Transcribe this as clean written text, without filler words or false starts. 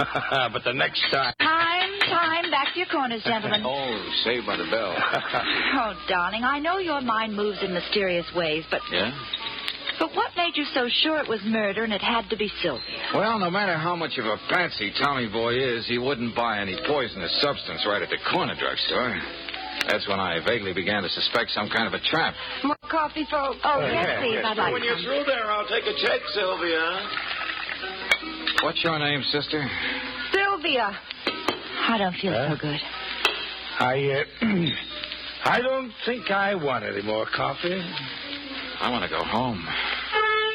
But the next time... Time. Back to your corners, gentlemen. Oh, saved by the bell. Oh, darling, I know your mind moves in mysterious ways, but... Yeah? But what made you so sure it was murder and it had to be Sylvia? Well, no matter how much of a patsy Tommy Boy is, he wouldn't buy any poisonous substance right at the corner drugstore. That's when I vaguely began to suspect some kind of a trap. More coffee, folks? Oh, yes, please. I'd like When you're some. through there, I'll take a check, Sylvia. What's your name, sister? Sylvia. I don't feel so good. I don't think I want any more coffee. I want to go home.